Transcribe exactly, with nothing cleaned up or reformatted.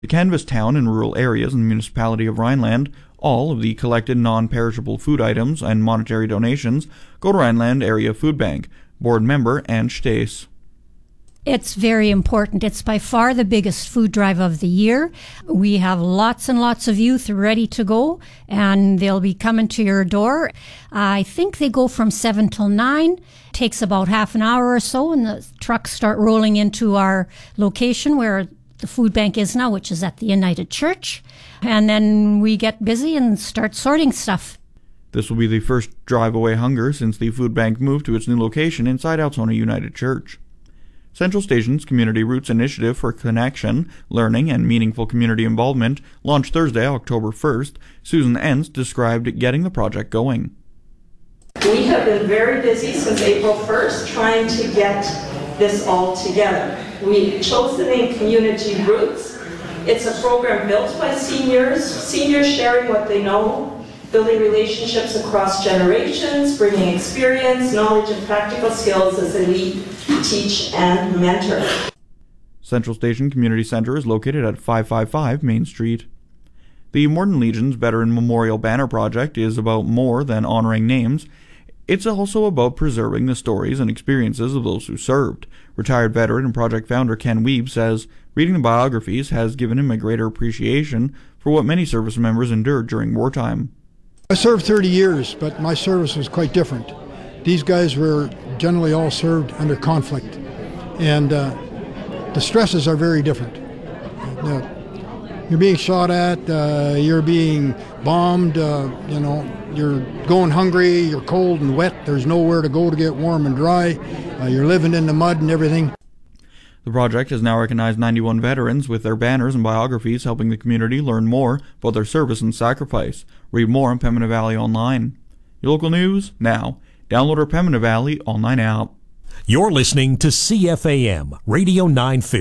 The Canvas Town and rural areas in the municipality of Rhineland. All of the collected non-perishable food items and monetary donations go to Rhineland Area Food Bank. Board member Ann Stace. It's very important. It's by far the biggest food drive of the year. We have lots and lots of youth ready to go, and they'll be coming to your door. I think they go from seven till nine. Takes about half an hour or so, and the trucks start rolling into our location where the food bank is now, which is at the United Church. And then we get busy and start sorting stuff. This will be the first Drive Away Hunger since the food bank moved to its new location inside Altona United Church. Central Station's Community Roots Initiative for Connection, Learning, and Meaningful Community Involvement launched Thursday, October first. Susan Entz described getting the project going. We have been very busy since April first trying to get this all together. We chose the name Community Roots. It's a program built by seniors, seniors sharing what they know, building relationships across generations, bringing experience, knowledge, and practical skills as they lead, teach, and mentor. Central Station Community Center is located at five fifty-five Main Street. The Morden Legion's Veteran Memorial Banner Project is about more than honoring names. It's also about preserving the stories and experiences of those who served. Retired veteran and project founder Ken Weeb says reading the biographies has given him a greater appreciation for what many service members endured during wartime. I served thirty years, but my service was quite different. These guys were generally all served under conflict, and uh, the stresses are very different. Uh, you're being shot at, uh, you're being bombed, uh, you know, you're going hungry, you're cold and wet, there's nowhere to go to get warm and dry, uh, you're living in the mud and everything. The project has now recognized ninety-one veterans with their banners and biographies, helping the community learn more about their service and sacrifice. Read more on Pembina Valley Online. Your local news now. Download our Pembina Valley Online app. You're listening to C F A M Radio nine fifty.